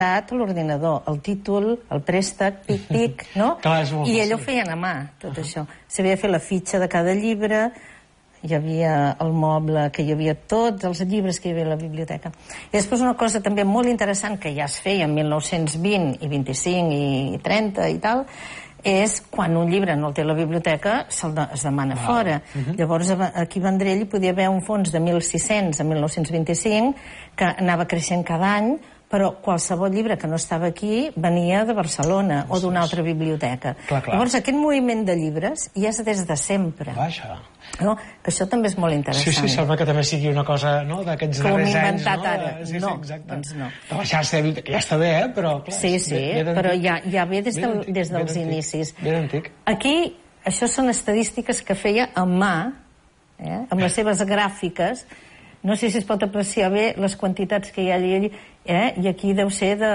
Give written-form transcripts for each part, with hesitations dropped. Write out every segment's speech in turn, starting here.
a l'ordinador, el títol, el préstec, pic, no? I ell ho feien a mà, tot això. S'havia de fer la fitxa de cada llibre, hi havia el moble, que hi havia tots els llibres que hi havia a la biblioteca. I després una cosa també molt interessant, que ja es feia en 1920 i 25 i 30 i tal, és quan un llibre no el té a la biblioteca es demana fora. Llavors aquí a Vendrell hi podia haver un fons de 1.600 a 1925 que anava creixent cada any, però qualsevol llibre que no estava aquí venia de Barcelona o d'una altra biblioteca. Llavors aquest moviment de llibres ja és des de sempre. No? Que això també és molt interessant. Sí, sembla que també sigui una cosa d'aquests darrers anys. Com inventat ara. No, doncs no. De la xarxa de biblioteca, ja està bé, però... Sí, però ja ve des dels inicis. Ben antic. Aquí, això són estadístiques que feia a mà, amb les seves gràfiques. No sé si es pot apreciar bé les quantitats que hi ha allà, i aquí deu ser de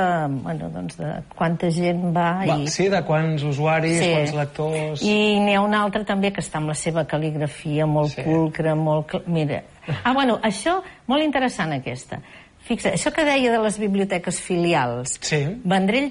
quanta gent va. Sí, de quants usuaris, quants lectors... I n'hi ha una altra també que està amb la seva cal·ligrafia molt pulcra, molt... Mira, això, molt interessant aquesta. Fixa, això que deia de les biblioteques filials, Vendrell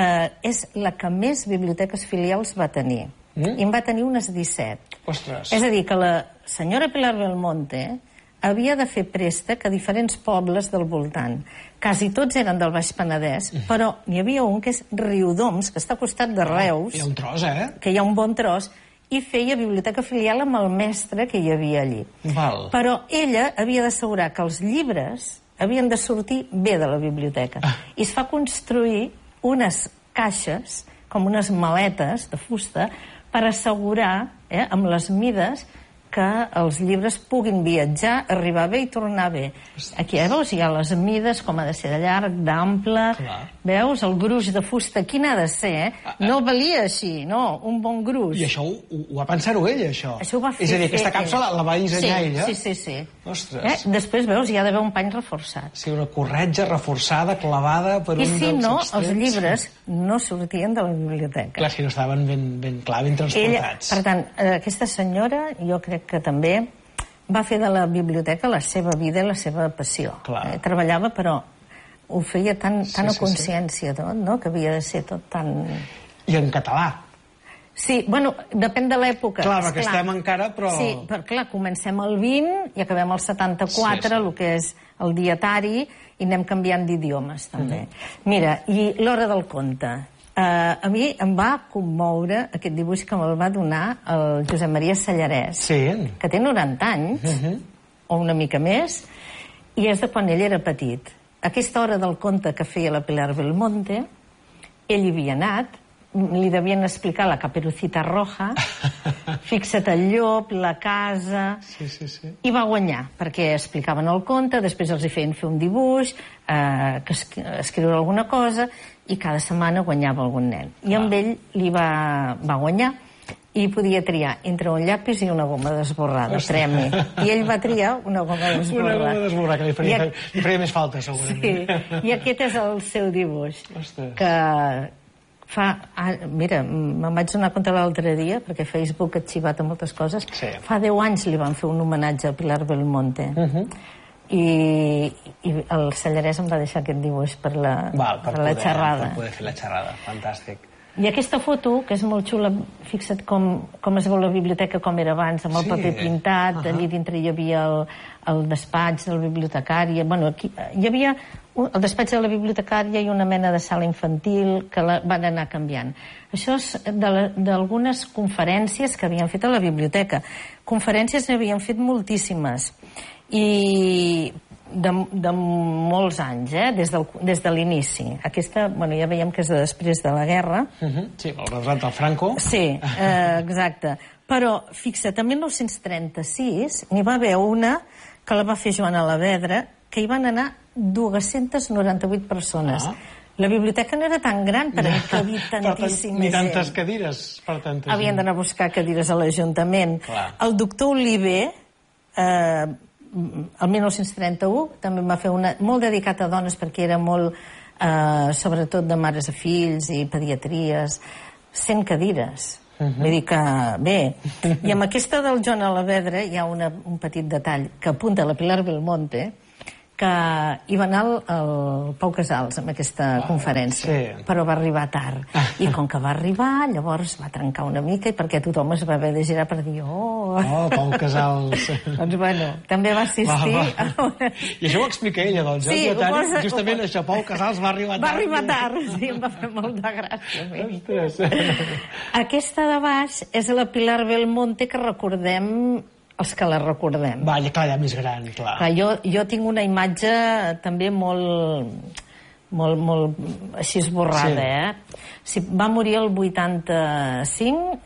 és la que més biblioteques filials va tenir. I en va tenir unes 17. És a dir, que la senyora Pilar Belmonte havia de fer préstec a diferents pobles del voltant. Quasi tots eren del Baix Penedès, però n'hi havia un que és Riudoms, que està al costat de Reus. Hi ha un tros, que hi ha un bon tros, i feia biblioteca filial amb el mestre que hi havia allí. Però ella havia d'assegurar que els llibres havien de sortir bé de la biblioteca. I es fa construir unes caixes, com unes maletes de fusta, per assegurar, amb les mides, que els llibres puguin viatjar, arribar bé i tornar bé. Aquí, veus, hi ha les mides, com ha de ser de llarg, d'ample, veus, el gruix de fusta, quin ha de ser, No el valia així, no, un bon gruix. I això ho va pensar-ho ella, això? Això ho va fer. És a dir, aquesta capsa la va dissenyar ella? Sí. Ostres. Després, veus, hi ha d'haver un pany reforçat. Sí, una corretja reforçada, clavada per un dels extrems. I si no, els llibres no sortien de la biblioteca. Clar, si no estaven ben transportats. Per tant, aquesta senyora, jo crec que també va fer de la biblioteca la seva vida i la seva passió. Treballava, però ho feia tan a consciència, no? Que havia de ser tot tan... I en català. Sí, bueno, depèn de l'època. Clar, perquè estem encara, però... Sí, però clar, comencem al 20 i acabem al 74, el que és el dietari, i anem canviant d'idiomes, també. Mira, i l'hora del conte. A mi em va commoure aquest dibuix que me'l va donar el Josep Maria Sallarès, que té 90 anys, o una mica més, i és de quan ell era petit. Aquesta hora del conte que feia la Pilar Belmonte, ell hi havia anat, li devien explicar la Caperucita Roja, fixa't el llop, la casa... I va guanyar, perquè explicaven el conte, després els hi feien fer un dibuix, escriure alguna cosa, i cada setmana guanyava algun nen. I amb ell li va guanyar, i podia triar entre un llapis i una goma d'esborrada, premi. I ell va triar una goma d'esborrar. Una goma d'esborrar, que li faria més falta, segurament. Sí, i aquest és el seu dibuix, que fa... Mira, me'n vaig donar compte l'altre dia, perquè Facebook ha arxivat moltes coses. Fa 10 anys li van fer un homenatge a Pilar Belmonte. I el Sallarès em va deixar aquest dibuix per la xerrada. Per poder fer la xerrada, fantàstic. I aquesta foto, que és molt xula, fixa't com es veu la biblioteca com era abans, amb el paper pintat, allí dintre hi havia el despatx del bibliotecari, bueno, aquí hi havia el despatx de la bibliotecària i una mena de sala infantil que van anar canviant. Això és d'algunes conferències que havien fet a la biblioteca. Conferències n'havien fet moltíssimes, i de molts anys, des de l'inici. Aquesta, bueno, ja veiem que és de després de la guerra. Sí, el retrat del Franco. Sí, exacte. Però, fixa't, en 1936 n'hi va haver una que la va fer Joana Lavedra, que hi van anar 298 persones. La biblioteca no era tan gran per encabir tantíssima gent. Ni tantes cadires per tanta gent. Havien d'anar a buscar cadires a l'Ajuntament. El doctor Oliver, el 1931, també va fer una molt dedicat a dones, perquè era molt, sobretot de mares a fills i pediatries, 100 cadires. Vull dir que, bé, i amb aquesta del Joan Alavedra hi ha un petit detall que apunta la Pilar Belmonte, que hi va anar el Pau Casals amb aquesta conferència, però va arribar tard. I com que va arribar, llavors va trencar una mica, i perquè tothom es va haver de girar per dir Pau Casals. Doncs bueno, també va assistir. I això ho explica ella, doncs. Sí, justament això, Pau Casals va arribar tard. Va arribar tard, sí, em va fer molta gràcia. Aquesta de baix és la Pilar Belmonte, que recordem els que la recordem. Vaja, clar, ja més gran, clar. Jo tinc una imatge també molt així esborrada, Va morir el 85,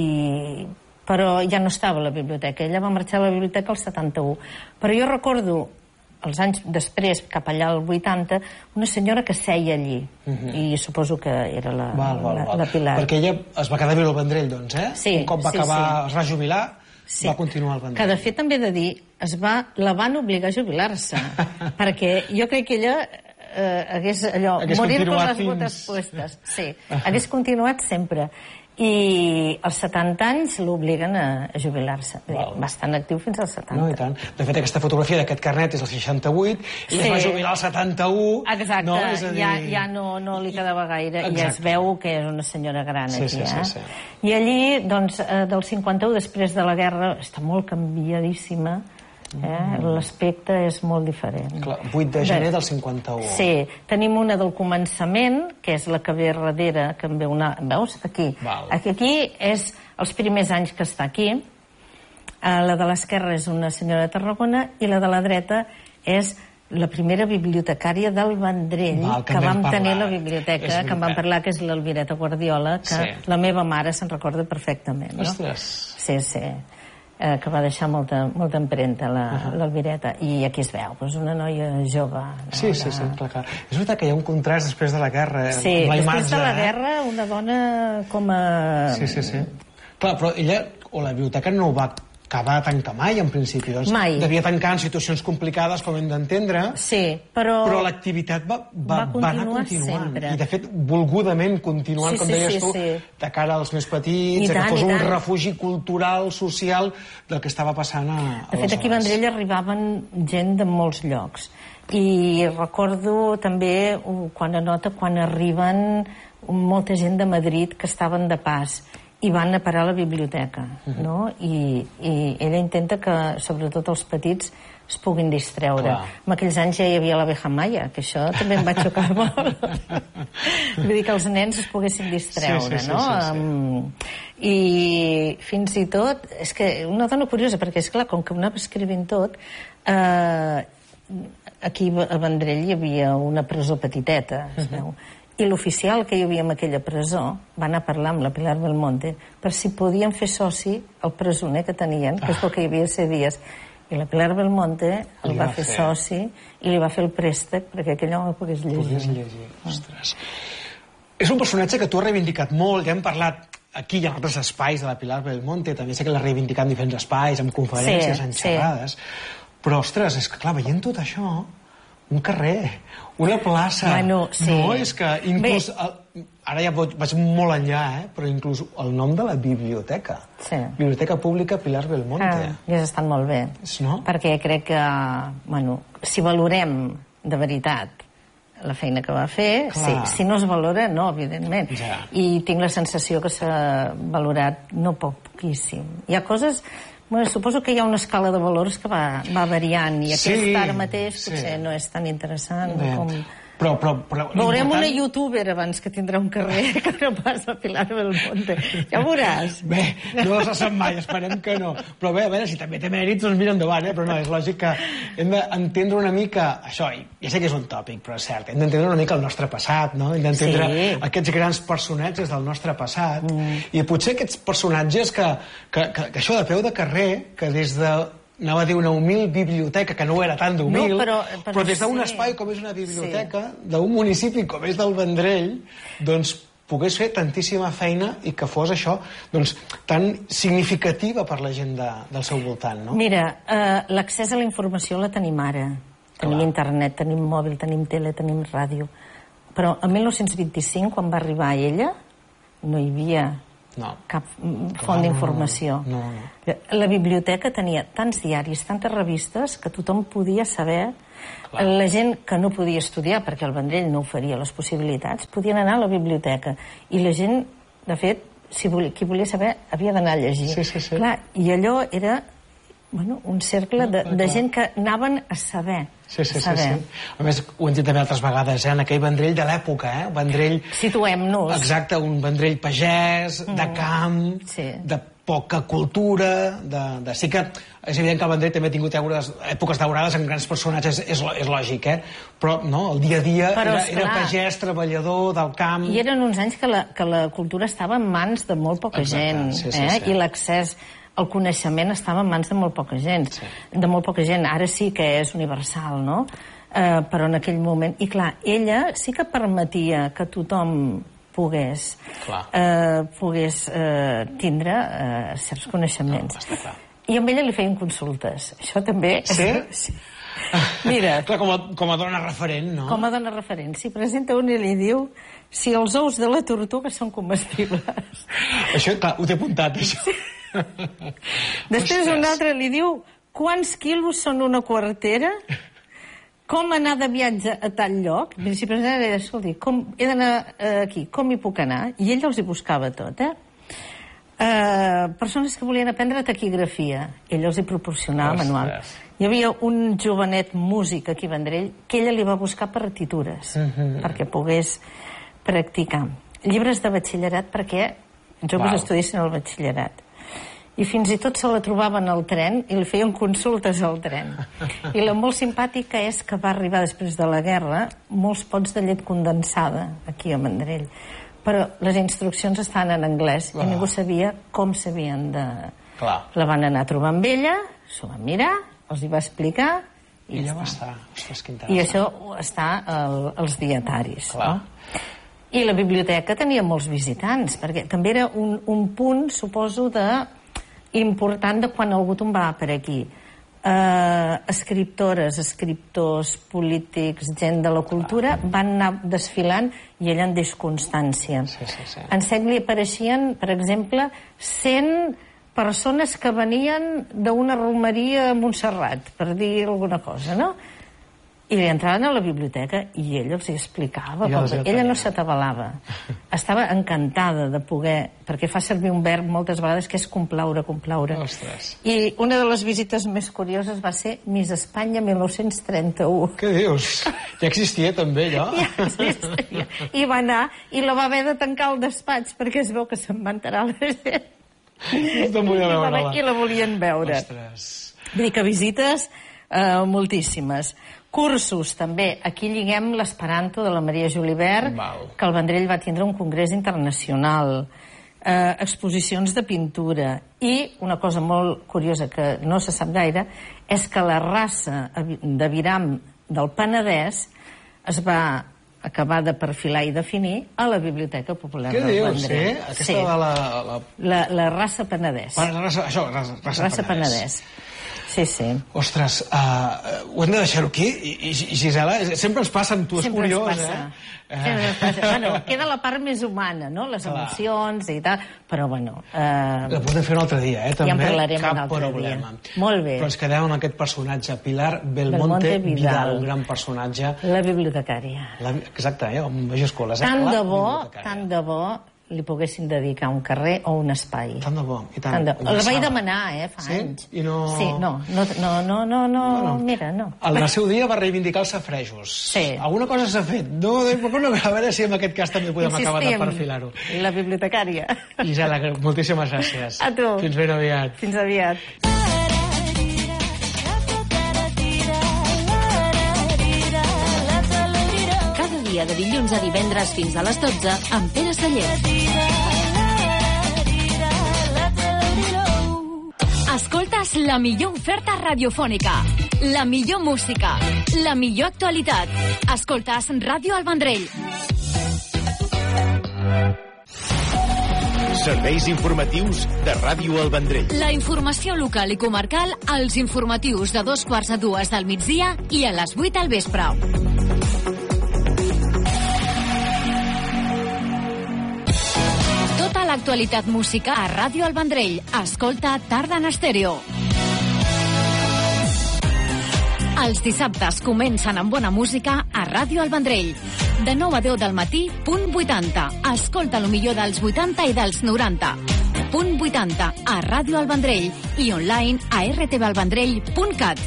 però ja no estava a la biblioteca. Ella va marxar a la biblioteca el 71. Però jo recordo, els anys després, cap allà al 80, una senyora que seia allí. I suposo que era la Pilar. Perquè ella es va quedar a viure al Vendrell, doncs, eh? Sí. Un cop va acabar, es va jubilar, va continuar al Vendrell. Que de fet també he de dir, la van obligar a jubilar-se, perquè jo crec que ella hagués morir con les botes puestes. Sí, hagués continuat sempre. I als 70 anys l'obliguen a jubilar-se. Va estar en actiu fins als 70. No, i tant. De fet, aquesta fotografia d'aquest carnet és el 68, i es va jubilar al 71. Exacte, ja no li quedava gaire, i es veu que és una senyora gran aquí. I allí, doncs, del 51, després de la guerra, està molt canviadíssima. L'aspecte és molt diferent. 8 de gener del 51. Sí, tenim una del començament, que és la que ve darrere, que en ve una... Veus? Aquí. Aquí és els primers anys que està aquí. La de l'esquerra és una senyora de Tarragona, i la de la dreta és la primera bibliotecària del Vendrell, que vam tenir a la biblioteca, que en vam parlar, que és l'Albireta Guardiola, que la meva mare se'n recorda perfectament. Ostres! Sí, que va deixar molta empremta, l'Albireta, i aquí es veu, és una noia jove. Sí, clar. És veritat que hi ha un contrast després de la guerra. Sí, després de la guerra, una dona com a... Sí. Clar, però ella, o la biblioteca, no ho va acabar de tancar mai, en principi. Mai. Devia tancar en situacions complicades, com hem d'entendre. Sí, però l'activitat va anar continuant. Sempre. I, de fet, volgudament continuant, com deies tu, de cara als més petits, que fos un refugi cultural, social, del que estava passant a De fet, aquí a Vendrell arribaven gent de molts llocs. I recordo també, quan arriben molta gent de Madrid que estaven de pas, i van a parar a la biblioteca, no? I ella intenta que, sobretot els petits, es puguin distreure. En aquells anys ja hi havia l'abeja Maya, que això també em va xocar molt. Vull dir que els nens es poguessin distreure, no? I fins i tot... És que una dona curiosa, perquè, és clar, com que ho anava escrivint tot, aquí a Vendrell hi havia una presó petiteta, es veu. I l'oficial que hi havia en aquella presó va anar a parlar amb la Pilar Belmonte per si podien fer soci el presoner que tenien, que és el que hi havia 7 dies. I la Pilar Belmonte el va fer soci i li va fer el préstec perquè aquell home pogués llegir. Ostres. És un personatge que tu has reivindicat molt, ja hem parlat aquí i en altres espais de la Pilar Belmonte, també sé que l'ha reivindicat en diferents espais, en conferències, en xerrades, però, ostres, és que clar, veient tot això, un carrer, una plaça... No, és que inclús... Ara ja vaig molt enllà, però inclús el nom de la biblioteca. Biblioteca Pública Pilar Belmonte. Hauria estat molt bé. Perquè crec que, si valorem de veritat la feina que va fer, si no es valora, no, evidentment. I tinc la sensació que s'ha valorat no poquíssim. Hi ha coses... Suposo que hi ha una escala de valors que va variant, i aquesta ara mateix potser no és tan interessant com... Veurem una youtuber abans que tindrà un carrer que no pas la Pilar Belmonte. Ja ho veuràs. Bé, no se sap mai, esperem que no. Però bé, a veure, si també té mèrits, doncs mira endavant, però no, és lògic que hem d'entendre una mica això, i ja sé que és un tòpic, però és cert, hem d'entendre una mica el nostre passat, no? Hem d'entendre aquests grans personatges del nostre passat, i potser aquests personatges que això de peu de carrer, que des de anava a dir una humil biblioteca, que no era tan d'humil, però des d'un espai com és una biblioteca, d'un municipi com és del Vendrell, doncs pogués fer tantíssima feina i que fos això tan significativa per la gent del seu voltant, no? Mira, l'accés a la informació la tenim ara. Tenim internet, tenim mòbil, tenim tele, tenim ràdio. Però el 1925, quan va arribar ella, no hi havia cap font d'informació. La biblioteca tenia tants diaris, tantes revistes, que tothom podia saber. La gent que no podia estudiar, perquè el Vendrell no oferia les possibilitats, podien anar a la biblioteca. I la gent, de fet, qui volia saber, havia d'anar a llegir. Clar, i allò era un cercle de gent que anaven a saber. Sí. A més, ho hem dit també altres vegades, en aquell Vendrell de l'època, Vendrell... Situem-nos. Exacte, un Vendrell pagès, de camp, de poca cultura, sí que és evident que el Vendrell també ha tingut èpoques daurades amb grans personatges, és lògic, però el dia a dia era pagès, treballador, del camp... I eren uns anys que la cultura estava en mans de molt poca gent, i l'accés el coneixement estava en mans de molt poca gent. Ara sí que és universal, no? Però en aquell moment... I clar, ella sí que permetia que tothom pogués tindre certs coneixements. I amb ella li feien consultes. Això també... Sí? Mira... Clar, com a dona referent, no? Com a dona referent. Si presenta un i li diu si els ous de la tortuga són comestibles. Això, clar, ho té apuntat, això. Després un altre li diu quants quilos són una quartera, com anar de viatge a tal lloc. Si presenta li deia, escolti, he d'anar aquí, com hi puc anar? I ell els hi buscava tot, persones que volien aprendre taquigrafia, ell els hi proporcionava manual. Hi havia un jovenet músic aquí a Vendrell que ella li va buscar partitures perquè pogués practicar. Llibres de batxillerat perquè joves estudiessin el batxillerat. I fins i tot se la trobaven al tren i li feien consultes al tren. I la molt simpàtica és que va arribar després de la guerra molts pots de llet condensada aquí a Vendrell. Però les instruccions estaven en anglès i ningú sabia com s'havien de... La van anar a trobar amb ella, s'ho van mirar, els hi va explicar i ja està. I això està als dietaris. I la biblioteca tenia molts visitants, perquè també era un punt, suposo, important de quan algú tombava per aquí. Escriptores, escriptors, polítics, gent de la cultura van anar desfilant i ella en deixa constància. En sec li apareixien, per exemple, 100 persones que venien d'una romeria a Montserrat, per dir alguna cosa, no? I li entraven a la biblioteca i ella els hi explicava. Ella no s'atabalava. Estava encantada de poder... Perquè fa servir un verb moltes vegades que és complaure. I una de les visites més curioses va ser Miss Espanya 1931. Què dius? Ja existia també, allò? Ja existia. I va anar i la va haver de tancar al despatx perquè es veu que se'n va enterar la gent. I la volien veure. Vull dir que visites moltíssimes. Cursos, també. Aquí lliguem l'esperanto de la Maria Julivert, que el Vendrell va tindre un congrés internacional. Exposicions de pintura. I una cosa molt curiosa que no se sap gaire és que la raça d'aviram del Penedès es va acabar de perfilar i definir a la Biblioteca Popular del Vendrell. Què dius? Aquesta de la raça penedès. Raça penedès. Sí. Ostres, ho hem de deixar-ho aquí. I Gisela, sempre ens passa amb tu, és curiós, Bueno, queda la part més humana, no? Les emocions i tal, però bueno... La podem fer un altre dia, també. Ja en parlarem un altre dia. Molt bé. Però ens quedem amb aquest personatge, Pilar Belmonte Vidal, un gran personatge. La bibliotecària. Exacte, amb majúscules. Tant de bo li poguessin dedicar un carrer o un espai. Tant de bo, i tant. El vaig demanar, fa anys. I no... Sí, no, mira, no. En el seu dia va reivindicar els safrejos. Sí. Alguna cosa s'ha fet. A veure si en aquest cas també podem acabar de perfilar-ho. La bibliotecària. Gisela, moltíssimes gràcies. A tu. Fins ben aviat. Fins aviat. De dilluns a divendres fins a les 12 amb Pere Celler. Escoltes la millor oferta radiofònica, la millor música, la millor actualitat. Escoltes Ràdio El Vendrell. Serveis informatius de Ràdio El Vendrell. La informació local i comarcal als informatius de 2:45 del migdia i a les 8 del vespre. l'actualitat musical a Ràdio El Vendrell. Escolta Tarda en Estèreo. Els dissabtes comencen amb bona música a Ràdio El Vendrell. De 9 a 10 del matí, punt 80. Escolta lo millor dels 80 i dels 90. Punt 80 a Ràdio El Vendrell i online a rtvalvendrell.cat.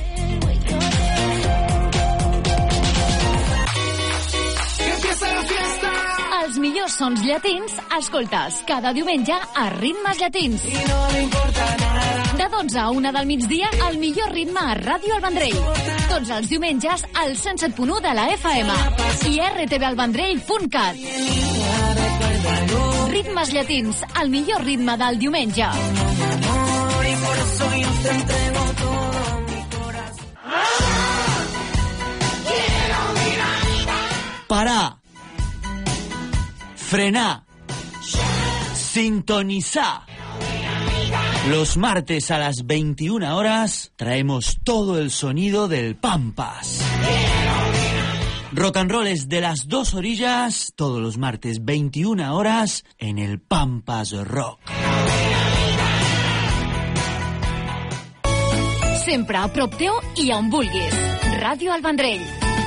Els millors sons llatins escoltes cada diumenge a Ritmes Llatins. De 12 a 1 del migdia, el millor ritme a Ràdio El Vendrell. Tots els diumenges al 107.1 de la FM i rtvalvendrell.cat. Ritmes Llatins, el millor ritme del diumenge. Parar. Frenar. Sintonizar. Los martes a las 21 horas traemos todo el sonido del Pampas. Rock and roll es de las dos orillas, todos los martes 21 horas en el Pampas Rock. Sempre a prop teu i on vulguis. Ràdio El Vendrell.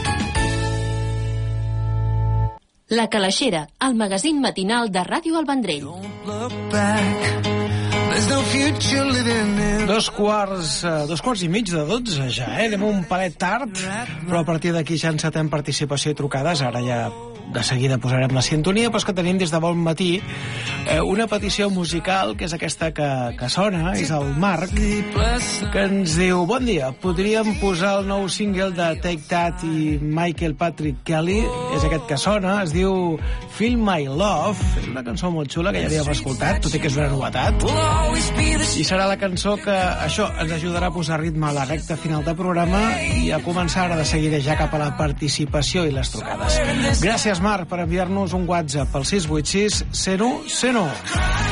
La Calaixera, el magazín matinal de Ràdio El Vendrell. Dos quarts i mig de 12 ja, anem un palet tard, però a partir d'aquí ja encetem participació i trucades. Ara ja de seguida posarem la sintonia, però és que tenim des de bon matí una petició musical, que és aquesta que sona, és el Marc, que ens diu: bon dia, podríem posar el nou single de Take That i Michael Patrick Kelly, és aquest que sona, es diu Feel My Love, és una cançó molt xula que ja havíem escoltat, tot i que és una novetat, i serà la cançó que això ens ajudarà a posar ritme a la recta final del programa i a començar ara de seguida ja cap a la participació i les trucades. Gràcies, Marc, per enviar-nos un WhatsApp al 686 01 101.